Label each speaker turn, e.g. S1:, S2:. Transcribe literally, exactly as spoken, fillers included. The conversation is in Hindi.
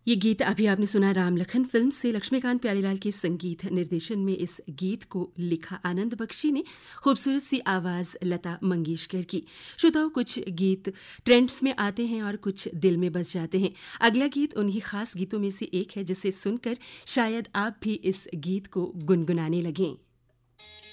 S1: ये गीत अभी आपने सुना राम लखन फिल्म से। लक्ष्मीकांत प्यारेलाल के संगीत निर्देशन में इस गीत को लिखा आनंद बख्शी ने, खूबसूरत सी आवाज़ लता मंगेशकर की। श्रोताओं, कुछ गीत ट्रेंड्स में आते हैं और कुछ दिल में बस जाते हैं। अगला गीत उन्हीं खास गीतों में से एक है जिसे सुनकर शायद आप भी इस गीत को गुनगुनाने लगें।